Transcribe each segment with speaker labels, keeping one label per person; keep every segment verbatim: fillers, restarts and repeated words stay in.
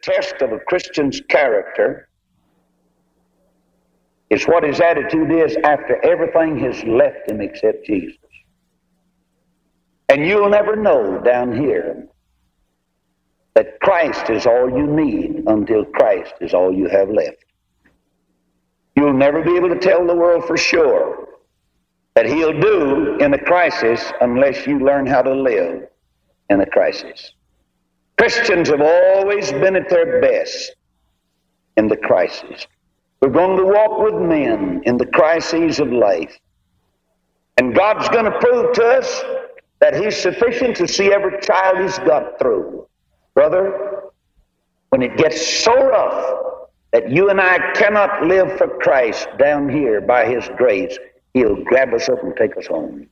Speaker 1: test of a Christian's character is what his attitude is after everything has left him except Jesus. And you'll never know down here that Christ is all you need until Christ is all you have left. You'll never be able to tell the world for sure that he'll do in a crisis unless you learn how to live in a crisis. Christians have always been at their best in the crisis. We're going to walk with men in the crises of life. And God's going to prove to us that he's sufficient to see every child he's got through. Brother, when it gets so rough that you and I cannot live for Christ down here by his grace, he'll grab us up and take us home.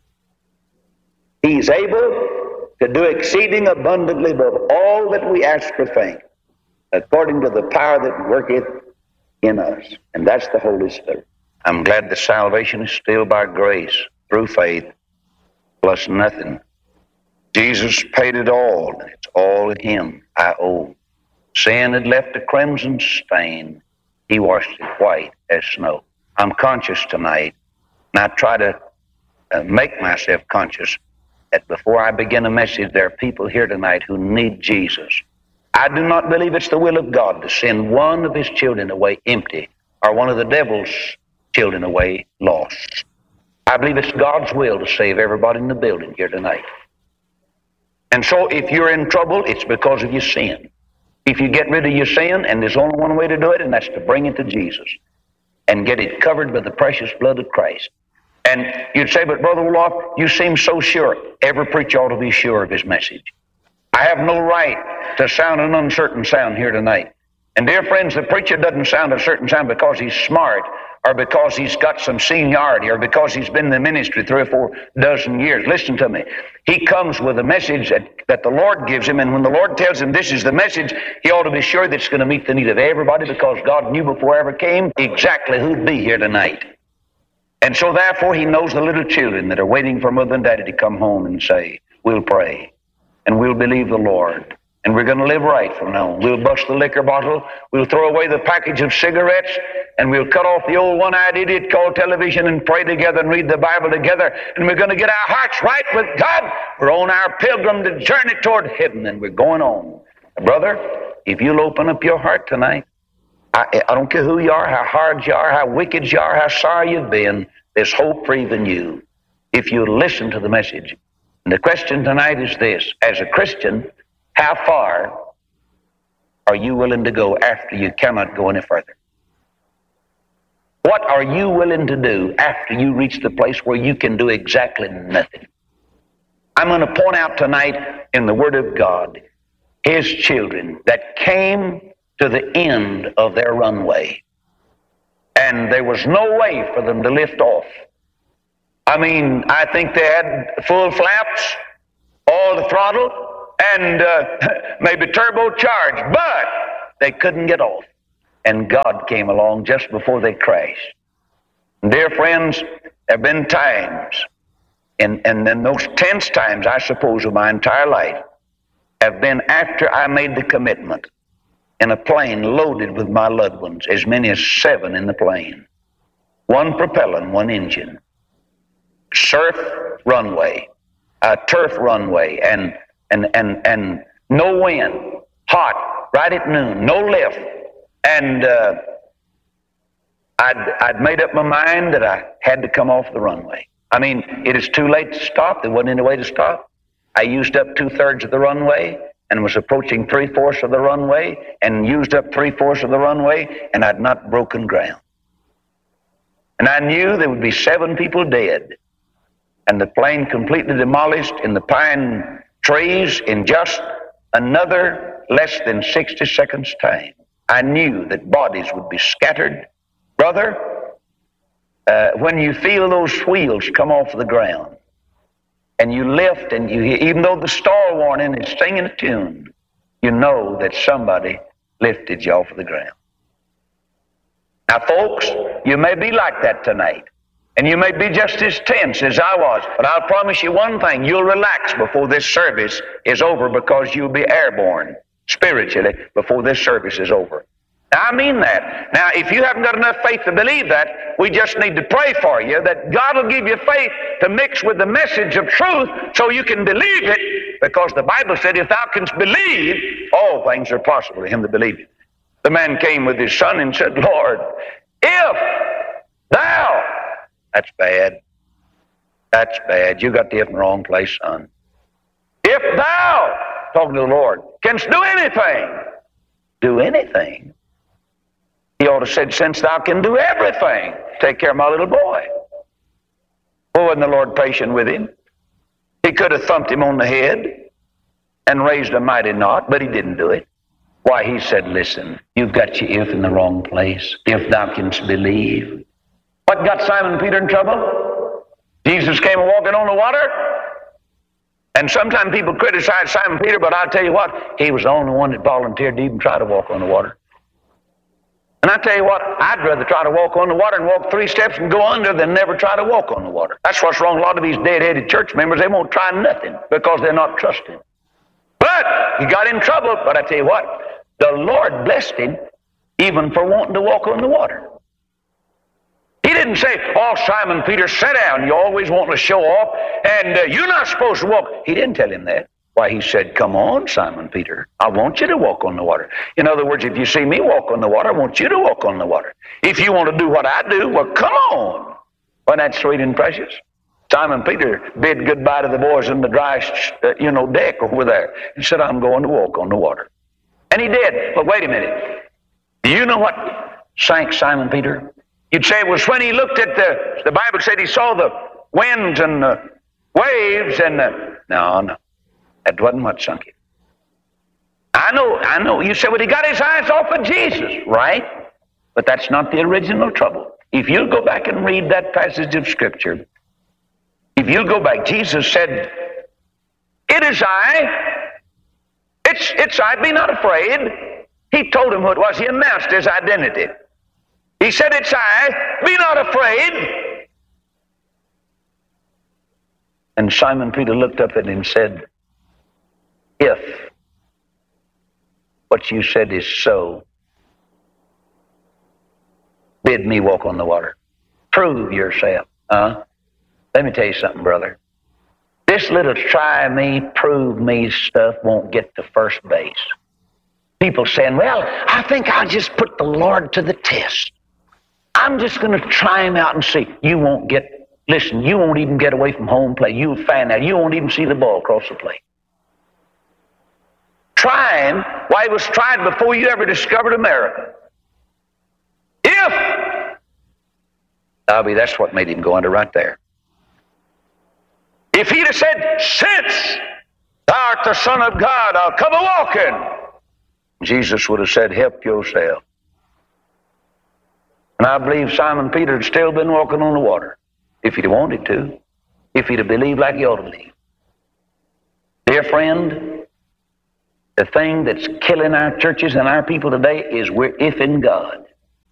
Speaker 1: He's able to do exceeding abundantly above all that we ask or think, according to the power that worketh in us. And that's the Holy Spirit. I'm glad that salvation is still by grace, through faith, plus nothing. Jesus paid it all, and it's all in him I owe. Sin had left a crimson stain. He washed it white as snow. I'm conscious tonight, and I try to uh, make myself conscious that before I begin a message, there are people here tonight who need Jesus. I do not believe it's the will of God to send one of his children away empty or one of the devil's children away lost. I believe it's God's will to save everybody in the building here tonight. And so if you're in trouble, it's because of your sin. If you get rid of your sin, and there's only one way to do it, and that's to bring it to Jesus and get it covered by the precious blood of Christ. And you'd say, but Brother Wolf, you seem so sure. Every preacher ought to be sure of his message. I have no right to sound an uncertain sound here tonight. And dear friends, the preacher doesn't sound a certain sound because he's smart or because he's got some seniority or because he's been in the ministry three or four dozen years. Listen to me. He comes with a message that, that the Lord gives him, and when the Lord tells him this is the message, he ought to be sure that it's going to meet the need of everybody because God knew before I ever came exactly who'd be here tonight. And so therefore he knows the little children that are waiting for mother and daddy to come home and say, we'll pray and we'll believe the Lord. And we're going to live right from now on. We'll bust the liquor bottle. We'll throw away the package of cigarettes. And we'll cut off the old one-eyed idiot called television and pray together and read the Bible together. And we're going to get our hearts right with God. We're on our pilgrim to journey toward heaven, and we're going on. Brother, if you'll open up your heart tonight, I, I don't care who you are, how hard you are, how wicked you are, how sorry you've been, there's hope for even you if you listen to the message. And the question tonight is this. As a Christian, how far are you willing to go after you cannot go any further? What are you willing to do after you reach the place where you can do exactly nothing? I'm going to point out tonight in the Word of God his children that came to the end of their runway, and there was no way for them to lift off. I mean, I think they had full flaps, all the throttle, and uh, maybe turbocharged, but they couldn't get off. And God came along just before they crashed. Dear friends, there have been times, and, and then those tense times, I suppose, of my entire life have been after I made the commitment in a plane loaded with my loved ones, as many as seven in the plane. One propeller and one engine. Surf runway, a turf runway, and And, and, and no wind, hot, right at noon, no lift. And uh, I'd, I'd made up my mind that I had to come off the runway. I mean, it is too late to stop. There wasn't any way to stop. I used up two-thirds of the runway and was approaching three-fourths of the runway and used up three-fourths of the runway, and I'd not broken ground. And I knew there would be seven people dead and the plane completely demolished in the pine trees in just another less than sixty seconds time. I knew that bodies would be scattered. Brother, uh, when you feel those wheels come off the ground and you lift and you hear, even though the star warning is singing a tune, you know that somebody lifted you off the ground. Now folks, you may be like that tonight. And you may be just as tense as I was, but I'll promise you one thing, you'll relax before this service is over because you'll be airborne. spiritually before this service is over. Now, I mean that. Now, if you haven't got enough faith to believe that, we just need to pray for you that God will give you faith to mix with the message of truth so you can believe it, because the Bible said, if thou canst believe, all things are possible to him that believeth. The man came with his son and said, Lord, if thou, that's bad. That's bad. You got the if in the wrong place, son. If thou, talking to the Lord, canst do anything, do anything. He ought to have said, since thou can do everything, take care of my little boy. Well, wasn't the Lord patient with him? He could have thumped him on the head and raised a mighty knot, but he didn't do it. Why, he said, listen, you've got your if in the wrong place. If thou canst believe. What got Simon Peter in trouble? Jesus came walking on the water. And sometimes people criticize Simon Peter, but I'll tell you what, he was the only one that volunteered to even try to walk on the water. And I tell you what, I'd rather try to walk on the water and walk three steps and go under than never try to walk on the water. That's what's wrong with a lot of these dead-headed church members. They won't try nothing because they're not trusting. But he got in trouble. But I tell you what, the Lord blessed him even for wanting to walk on the water. He didn't say, oh, Simon Peter, sit down. You always want to show off, and uh, you're not supposed to walk. He didn't tell him that. Why, he said, come on, Simon Peter. I want you to walk on the water. In other words, if you see me walk on the water, I want you to walk on the water. If you want to do what I do, well, come on. Wasn't that sweet and precious? Simon Peter bid goodbye to the boys in the dry, uh, you know, deck over there. He said, I'm going to walk on the water. And he did. But wait a minute. Do you know what sank Simon Peter? You'd say it was when he looked at the, the Bible said he saw the winds and the waves and the, no, no. That wasn't what sunk him. I know, I know. You say, well, he got his eyes off of Jesus, right? But that's not the original trouble. If you'll go back and read that passage of Scripture, if you'll go back, Jesus said, it is I. It's, it's I, be not afraid. He told him who it was. He announced his identity. He said, it's I, be not afraid. And Simon Peter looked up at him and said, if what you said is so, bid me walk on the water. Prove yourself. Huh? Let me tell you something, brother. This little try me, prove me stuff won't get to first base. People saying, well, I think I'll just put the Lord to the test. I'm just going to try him out and see. You won't get, listen, you won't even get away from home plate. You'll find out. You won't even see the ball cross the plate. Try him. Why, he was tried before you ever discovered America. If, Bobby, that's what made him go under right there. If he'd have said, since thou art the Son of God, I'll come a-walking, Jesus would have said, help yourself. And I believe Simon Peter had still been walking on the water if he'd have wanted to, if he'd have believed like he ought to believe. Dear friend, the thing that's killing our churches and our people today is we're if in God.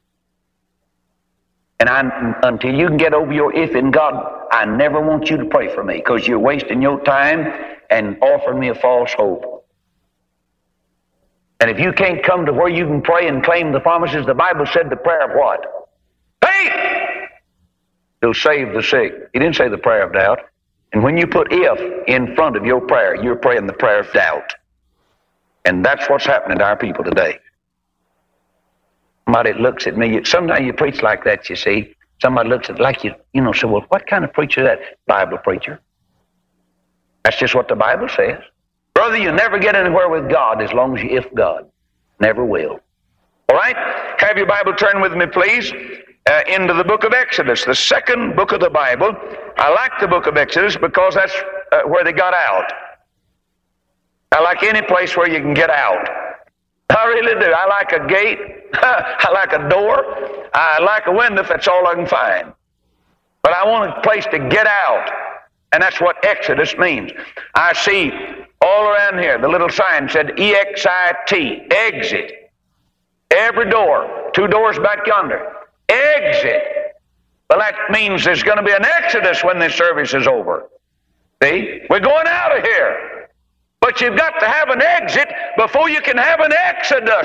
Speaker 1: And I, until you can get over your if in God, I never want you to pray for me, because you're wasting your time and offering me a false hope. And if you can't come to where you can pray and claim the promises, the Bible said the prayer of what? Faith! He'll save the sick. He didn't say the prayer of doubt. And when you put if in front of your prayer, you're praying the prayer of doubt. And that's what's happening to our people today. Somebody looks at me. Sometimes you preach like that, you see. Somebody looks at like you, you know, say, well, what kind of preacher is that? Bible preacher. That's just what the Bible says. Brother, you'll never get anywhere with God as long as you if God. Never will. All right? Have your Bible turn with me, please, uh, into the book of Exodus, the second book of the Bible. I like the book of Exodus because that's uh, where they got out. I like any place where you can get out. I really do. I like a gate. I like a door. I like a window if that's all I can find. But I want a place to get out. And that's what Exodus means. I see all around here, the little sign said E X I T, exit. Every door, two doors back yonder, exit. Well, that means there's going to be an exodus when this service is over. See? We're going out of here. But you've got to have an exit before you can have an exodus.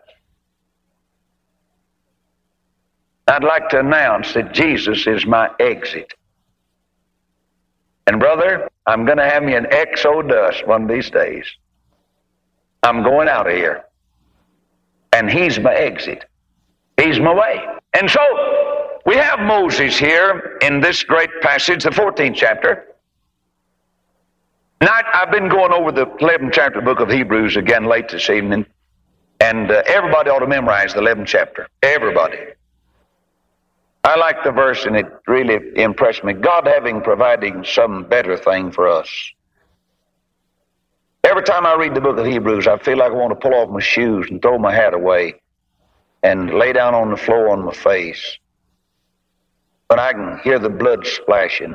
Speaker 1: I'd like to announce that Jesus is my exit. And brother, I'm going to have me an exodus one of these days. I'm going out of here. And He's my exit. He's my way. And so, we have Moses here in this great passage, the fourteenth chapter. Now, I've been going over the eleventh chapter of the book of Hebrews again late this evening. And uh, everybody ought to memorize the eleventh chapter. Everybody. I like the verse, and it really impressed me. God having provided some better thing for us. Every time I read the book of Hebrews, I feel like I want to pull off my shoes and throw my hat away and lay down on the floor on my face. But I can hear the blood splashing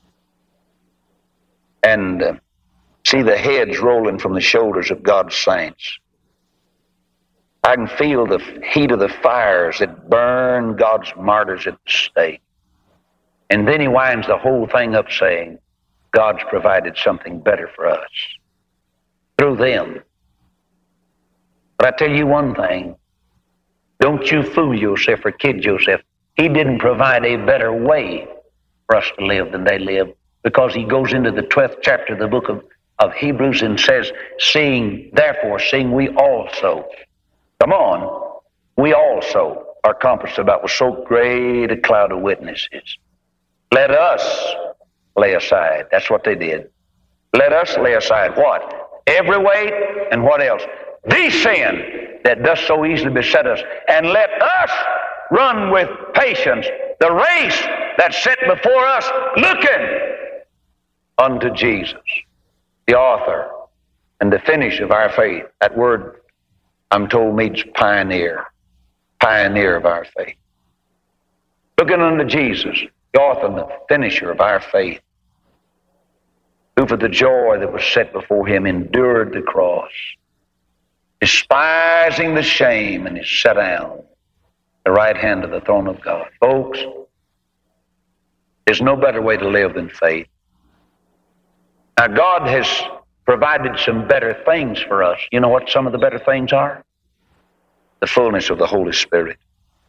Speaker 1: and uh, see the heads rolling from the shoulders of God's saints. I can feel the heat of the fires that burn God's martyrs at the stake. And then he winds the whole thing up saying, God's provided something better for us through them. But I tell you one thing, don't you fool yourself or kid yourself. He didn't provide a better way for us to live than they live, because he goes into the twelfth chapter of the book of, of Hebrews and says, seeing, therefore, seeing we also, come on, we also are compassed about with so great a cloud of witnesses. Let us lay aside. That's what they did. Let us lay aside what? Every weight, and what else? The sin that does so easily beset us. And let us run with patience the race that's set before us, looking unto Jesus, the author and the finish of our faith. That word, I'm told, means pioneer. Pioneer of our faith. Looking unto Jesus, the author and the finisher of our faith, who for the joy that was set before him endured the cross, despising the shame, and is set down at the right hand of the throne of God. Folks, there's no better way to live than faith. Now, God has provided some better things for us. You know what some of the better things are? The fullness of the Holy Spirit.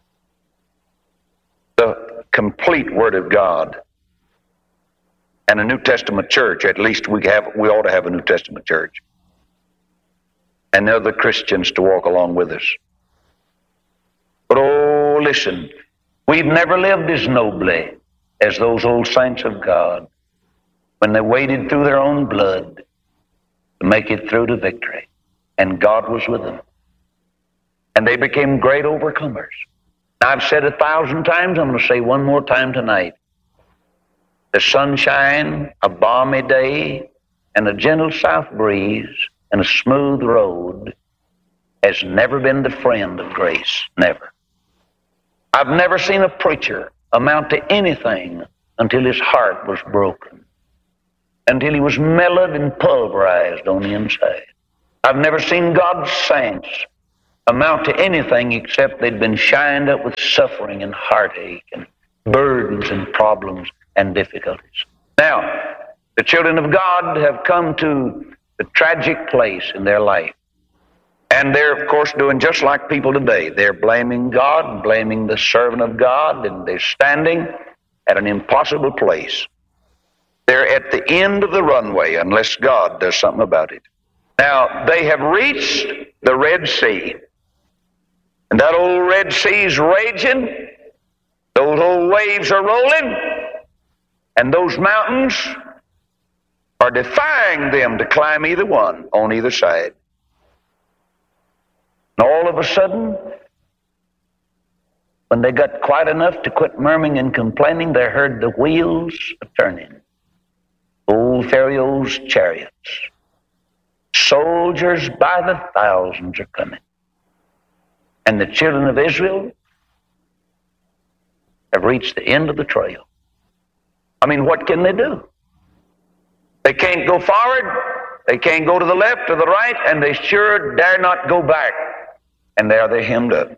Speaker 1: The complete Word of God. And a New Testament church. At least we have, we ought to have a New Testament church. And other Christians to walk along with us. But oh, listen, we've never lived as nobly as those old saints of God when they waded through their own blood to make it through to victory. And God was with them. And they became great overcomers. Now, I've said a thousand times, I'm going to say one more time tonight. The sunshine, a balmy day, and a gentle south breeze, and a smooth road has never been the friend of grace. Never. I've never seen a preacher amount to anything until his heart was broken, until he was mellowed and pulverized on the inside. I've never seen God's saints amount to anything except they'd been shined up with suffering and heartache and burdens and problems and difficulties. Now, the children of God have come to the tragic place in their life. And they're, of course, doing just like people today. They're blaming God, blaming the servant of God, and they're standing at an impossible place. They're at the end of the runway unless God does something about it. Now, they have reached the Red Sea. And that old Red Sea's raging. Those old waves are rolling. And those mountains are defying them to climb either one on either side. And all of a sudden, when they got quiet enough to quit murmuring and complaining, they heard the wheels a-turning. Old Pharaoh's chariots. Soldiers by the thousands are coming. And the children of Israel have reached the end of the trail. I mean, what can they do? They can't go forward, they can't go to the left or the right, and they sure dare not go back. And there they're hemmed up.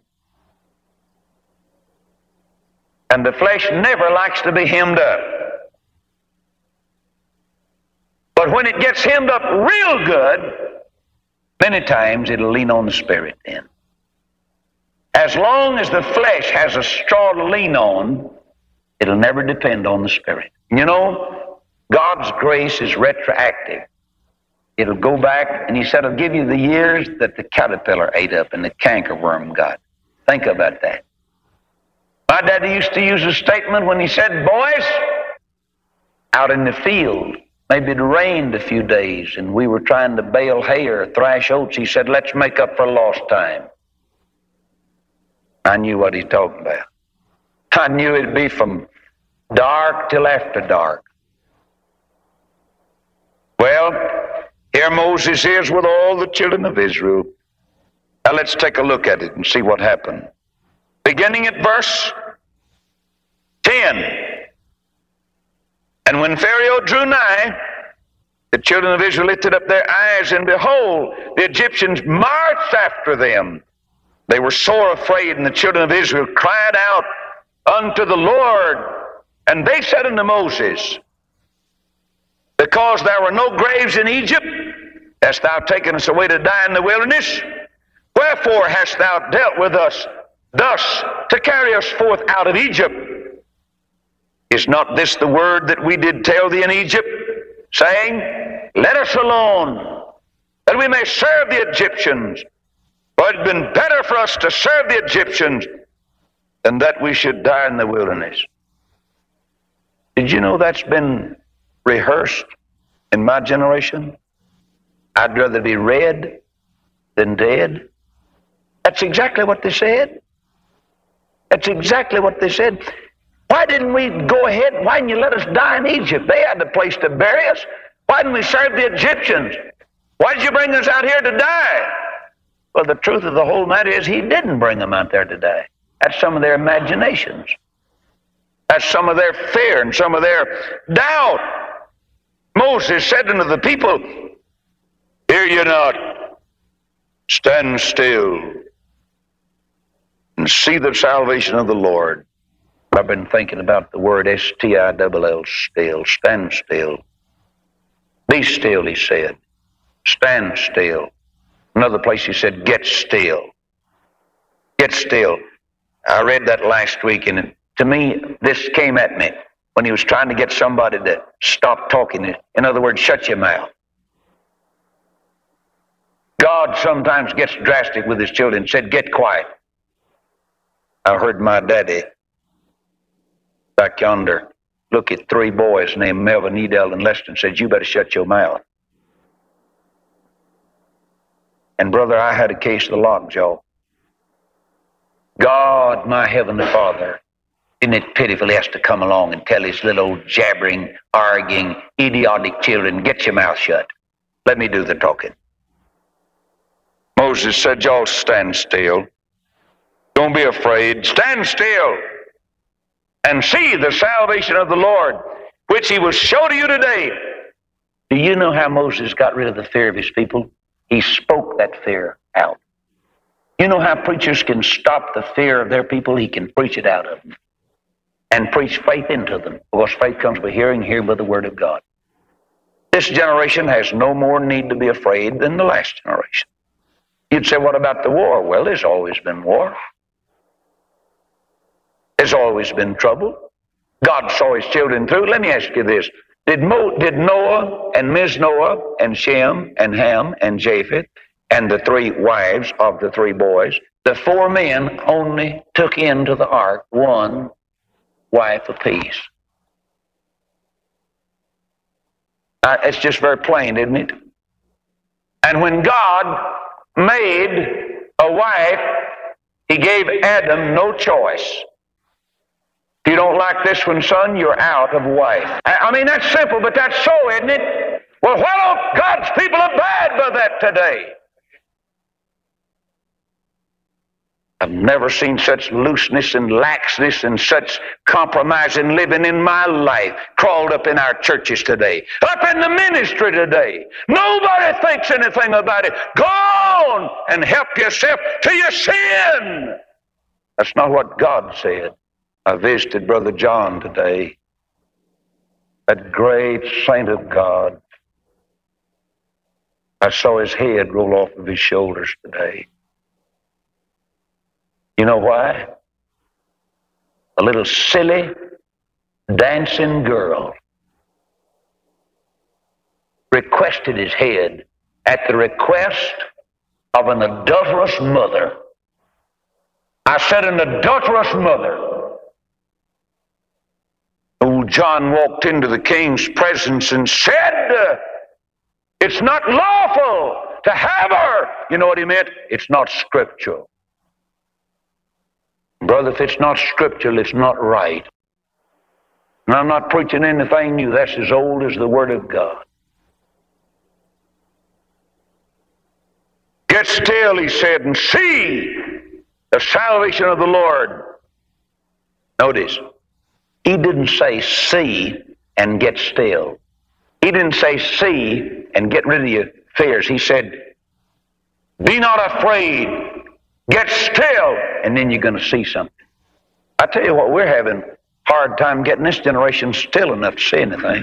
Speaker 1: And the flesh never likes to be hemmed up. But when it gets hemmed up real good, many times it'll lean on the Spirit then. As long as the flesh has a straw to lean on, it'll never depend on the Spirit. You know, God's grace is retroactive. It'll go back, and he said, I'll give you the years that the caterpillar ate up and the cankerworm got. Think about that. My daddy used to use a statement when he said, boys, out in the field, maybe it rained a few days, and we were trying to bale hay or thrash oats. He said, let's make up for lost time. I knew what he's talking about. I knew it'd be from dark till after dark. Well, here Moses is with all the children of Israel. Now let's take a look at it and see what happened. Beginning at verse ten. And when Pharaoh drew nigh, the children of Israel lifted up their eyes, and behold, the Egyptians marched after them. They were sore afraid, and the children of Israel cried out unto the Lord. And they said unto Moses, because there were no graves in Egypt, hast thou taken us away to die in the wilderness? Wherefore hast thou dealt with us thus to carry us forth out of Egypt? Is not this the word that we did tell thee in Egypt, saying, let us alone, that we may serve the Egyptians? For it had been better for us to serve the Egyptians than that we should die in the wilderness. Did you know that's been rehearsed in my generation? I'd rather be red than dead. That's exactly what they said. That's exactly what they said. Why didn't we go ahead? Why didn't you let us die in Egypt? They had the place to bury us. Why didn't we serve the Egyptians? Why did you bring us out here to die? Well, the truth of the whole matter is he didn't bring them out there to die. That's some of their imaginations. That's some of their fear and some of their doubt. Moses said unto the people, hear ye not, stand still, and see the salvation of the Lord. I've been thinking about the word S T I L L, still. Stand still. Be still, he said. Stand still. Another place he said, get still. Get still. I read that last week, and it, to me, this came at me when he was trying to get somebody to stop talking. In other words, shut your mouth. God sometimes gets drastic with his children and said, get quiet. I heard my daddy back yonder look at three boys named Melvin, Edel, and Leston, said, you better shut your mouth. And brother, I had a case of the lockjaw. God, my heavenly Father, isn't it pitiful he has to come along and tell his little old jabbering, arguing, idiotic children, get your mouth shut. Let me do the talking. Moses said, y'all stand still. Don't be afraid. Stand still and see the salvation of the Lord, which he will show to you today. Do you know how Moses got rid of the fear of his people? He spoke that fear out. You know how preachers can stop the fear of their people? He can preach it out of them and preach faith into them, because faith comes by hearing, hearing by the word of God. This generation has no more need to be afraid than the last generation. You'd say, what about the war? Well, there's always been war. There's always been trouble. God saw his children through. Let me ask you this. Did, Mo, did Noah and Miz Noah and Shem and Ham and Japheth and the three wives of the three boys, the four men only took into the ark one wife apiece? Uh, it's just very plain, isn't it? And when God made a wife, he gave Adam no choice. If you don't like this one, son, you're out of wife. I mean, that's simple, but that's so, isn't it? Well, why don't God's people abide by that today? I've never seen such looseness and laxness and such compromising living in my life crawled up in our churches today, up in the ministry today. Nobody thinks anything about it. Go on and help yourself to your sin. That's not what God said. I visited Brother John today, that great saint of God. I saw his head roll off of his shoulders today. You know why? A little silly, dancing girl requested his head at the request of an adulterous mother. I said an adulterous mother. Old John walked into the king's presence and said, uh, it's not lawful to have her. You know what he meant? It's not scriptural. Brother, if it's not scriptural, it's not right. And I'm not preaching anything new. That's as old as the Word of God. Get still, he said, and see the salvation of the Lord. Notice, he didn't say see and get still. He didn't say see and get rid of your fears. He said, be not afraid, get still, and then you're going to see something. I tell you what, we're having a hard time getting this generation still enough to see anything.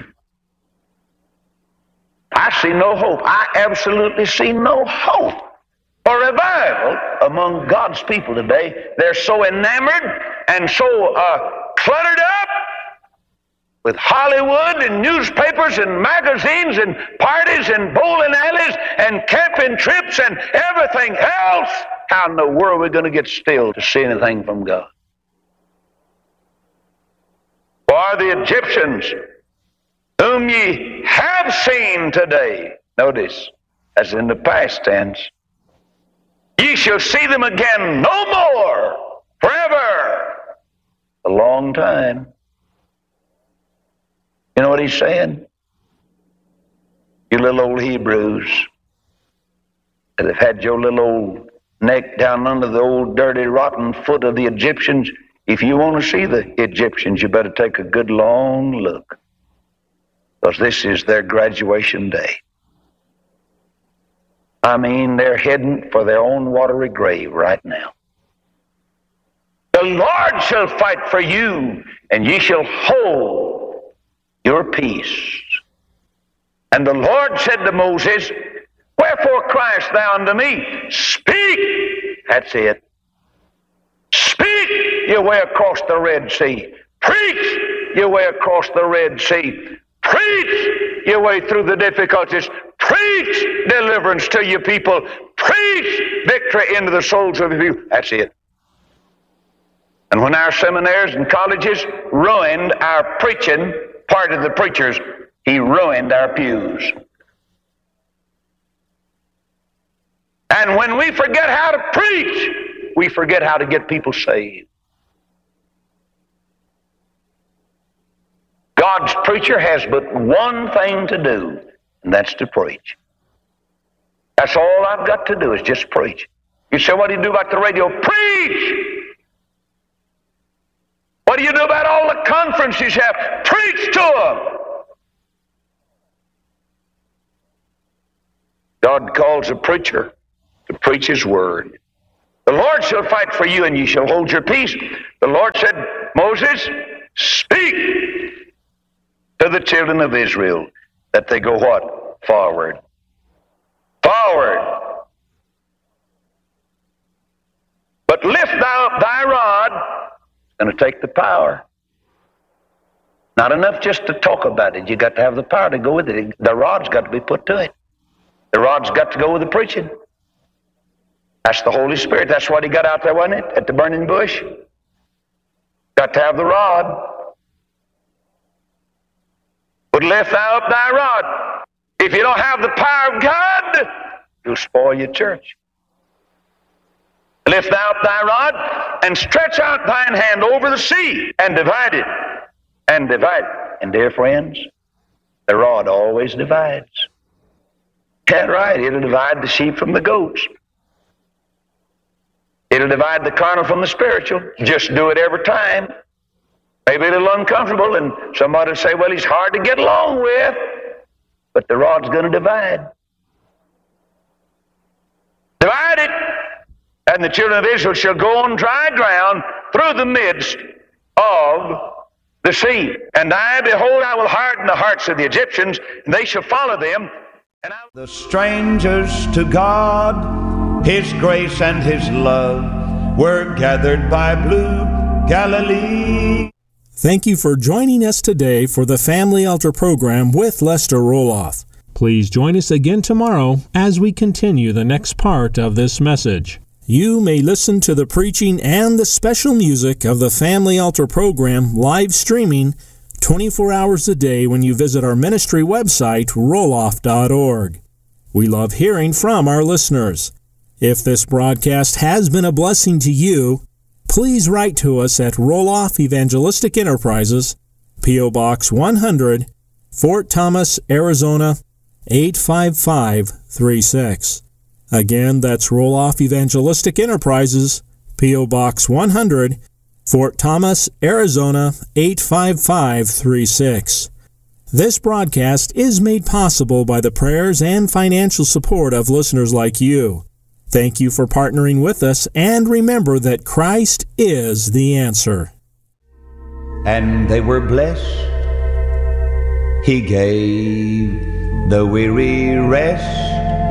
Speaker 1: I see no hope. I absolutely see no hope for revival among God's people today. They're so enamored and so uh, cluttered up with Hollywood and newspapers and magazines and parties and bowling alleys and camping trips and everything else. How in the world are we going to get still to see anything from God? For the Egyptians whom ye have seen today, notice, as in the past tense, ye shall see them again no more, forever. A long time. You know what he's saying? You little old Hebrews that have had your little old neck down under the old dirty rotten foot of the Egyptians, if you want to see the Egyptians, you better take a good long look, because this is their graduation day. I mean, they're heading for their own watery grave right now. The Lord shall fight for you, and ye shall hold your peace. And the Lord said to Moses, wherefore criest thou unto me? Speak. That's it. Speak your way across the Red Sea. Preach your way across the Red Sea. Preach your way through the difficulties. Preach deliverance to your people. Preach victory into the souls of your people. That's it. And when our seminaries and colleges ruined our preaching, part of the preachers, he ruined our pews. And when we forget how to preach, we forget how to get people saved. God's preacher has but one thing to do, and that's to preach. That's all I've got to do is just preach. You say, what do you do about the radio? Preach! What do you do about all the conferences you have? Preach to them! God calls a preacher to preach his word. The Lord shall fight for you, and you shall hold your peace. The Lord said, Moses, speak to the children of Israel that they go what? Forward. Forward. But lift thou up thy rod. It's going to take the power. Not enough just to talk about it. You got to have the power to go with it. The rod's got to be put to it. The rod's got to go with the preaching. That's the Holy Spirit. That's what he got out there, wasn't it? At the burning bush. Got to have the rod. But lift thou up thy rod. If you don't have the power of God, you'll spoil your church. Lift thou up thy rod, and stretch out thine hand over the sea, and divide it, and divide it. And dear friends, the rod always divides. That's right, it'll divide the sheep from the goats. It'll divide the carnal from the spiritual. Just do it every time. Maybe a little uncomfortable, and somebody will say, well, he's hard to get along with, but the rod's going to divide. Divide it, and the children of Israel shall go on dry ground through the midst of the sea. And I, behold, I will harden the hearts of the Egyptians, and they shall follow them, And I...
Speaker 2: The strangers to God, His grace and His love were gathered by blue Galilee.
Speaker 3: Thank you for joining us today for the Family Altar program with Lester Roloff. Please join us again tomorrow as we continue the next part of this message. You may listen to the preaching and the special music of the Family Altar program live streaming twenty-four hours a day when you visit our ministry website, roloff dot org. We love hearing from our listeners. If this broadcast has been a blessing to you, please write to us at Roloff Evangelistic Enterprises, P O. Box one hundred, Fort Thomas, Arizona, eight five five three six. Again, that's Roloff Evangelistic Enterprises, P O. Box one hundred, Fort Thomas, Arizona, eight five five three six. This broadcast is made possible by the prayers and financial support of listeners like you. Thank you for partnering with us, and remember that Christ is the answer.
Speaker 2: And they were blessed. He gave the weary rest.